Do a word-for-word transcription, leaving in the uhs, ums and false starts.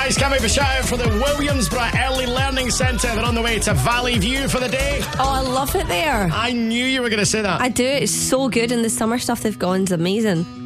guys, can't wait to shout out for the Williamsburg Early Learning Centre. They're on the way to Valley View for the day. Oh, I love it there. I knew you were going to say that. I do. It's so good, and the summer stuff they've got is amazing.